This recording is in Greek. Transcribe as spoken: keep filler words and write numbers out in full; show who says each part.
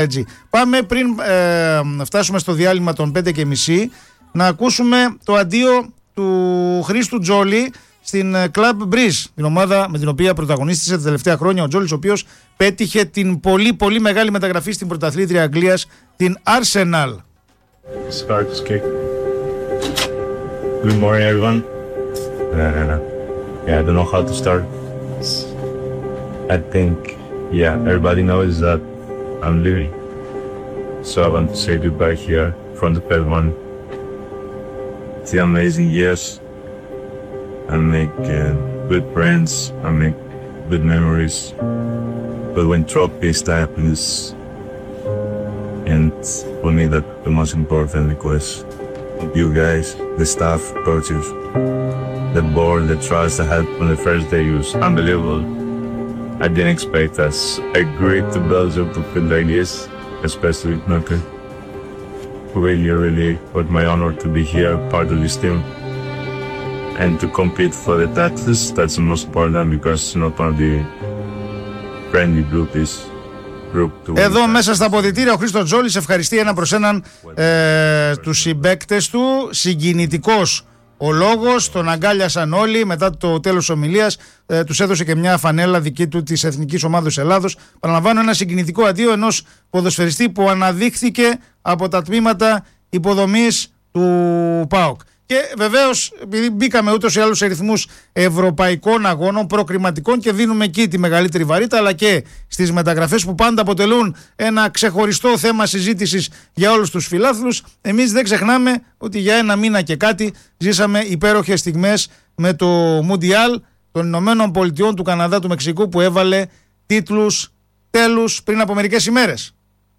Speaker 1: Έτσι. Πάμε πριν ε, φτάσουμε στο διάλειμμα των πέντε και μισή να ακούσουμε το αντίο του Χρήστου Τζόλη στην Club Breeze, την ομάδα με την οποία πρωταγωνίστησε τα τελευταία χρόνια ο Τζόλης, ο οποίος πέτυχε την πολύ πολύ μεγάλη μεταγραφή στην πρωταθλήτρια Αγγλίας, την Arsenal.
Speaker 2: Good morning everyone. Uh, yeah, I don't know how to start. I think, yeah, everybody knows that I'm leaving. So I want to say goodbye here in front of everyone. It's the amazing years. I make uh, good friends. I make good memories. But when trophies happens, and for me that the most important request. You guys, the staff, coaches, the board, the trust, the help on the first day was unbelievable. I didn't expect us a great to Belgium to feel like this, especially with Nuka. Really, really, was my honor to be here, part of this team, and to compete for the titles. That's the most important because not one of the friendly group is.
Speaker 1: Εδώ μέσα στα αποδυτήρια ο Χρήστος Τζόλης ευχαριστεί ένα προς έναν ε, τους συμπαίκτες του. Συγκινητικός ο λόγος, τον αγκάλιασαν όλοι. Μετά το τέλος της ομιλίας ε, τους έδωσε και μια φανέλα δική του της Εθνικής Ομάδος Ελλάδος. Παραλαμβάνω, ένα συγκινητικό αντίο ενός ποδοσφαιριστή που αναδείχθηκε από τα τμήματα υποδομής του ΠΑΟΚ. Και βεβαίως, επειδή μπήκαμε ούτως ή άλλως σε ρυθμούς ευρωπαϊκών αγώνων, προκριματικών, και δίνουμε εκεί τη μεγαλύτερη βαρύτητα, αλλά και στις μεταγραφές που πάντα αποτελούν ένα ξεχωριστό θέμα συζήτησης για όλους τους φιλάθλους, εμείς δεν ξεχνάμε ότι για ένα μήνα και κάτι ζήσαμε υπέροχες στιγμές με το Μουντιάλ των Ηνωμένων Πολιτειών, του Καναδά, του Μεξικού, που έβαλε τίτλους τέλους πριν από μερικές ημέρες.